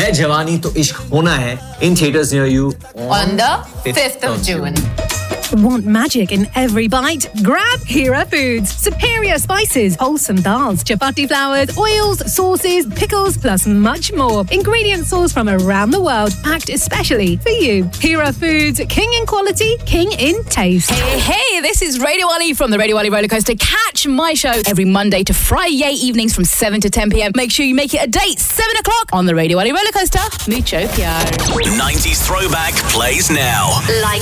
है जवानी तो इश्क होना है in theaters near you on the 5th of June. Want magic in every bite? Grab Hera Foods. Superior spices, wholesome dals, chapati flours, oils, sauces, pickles, plus much more. Ingredient sourced from around the world, packed especially for you. Hera Foods, king in quality, king in taste. Hey, this is Radio Ali from the Radio Ali Rollercoaster. Catch my show every Monday to Friday evenings from 7 to 10 p.m. Make sure you make it a date, 7 o'clock on the Radio Ali Rollercoaster. Mucho pyar. 90s Throwback plays now. Like